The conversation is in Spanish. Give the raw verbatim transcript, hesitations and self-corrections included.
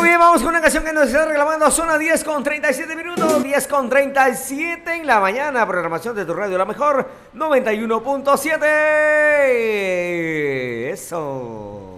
Muy bien, vamos con una canción que nos está reclamando. Zona diez con treinta y siete minutos. diez con treinta y siete en la mañana. Programación de tu radio, la mejor. noventa y uno punto siete. Eso.